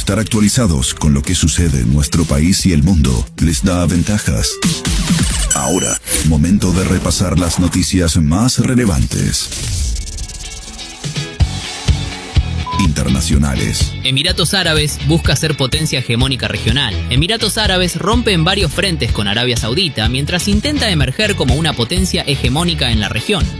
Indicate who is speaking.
Speaker 1: Estar actualizados con lo que sucede en nuestro país y el mundo les da ventajas. Ahora, momento de repasar las noticias más relevantes. Internacionales.
Speaker 2: Emiratos Árabes busca ser potencia hegemónica regional. Emiratos Árabes rompe en varios frentes con Arabia Saudita mientras intenta emerger como una potencia hegemónica en la región.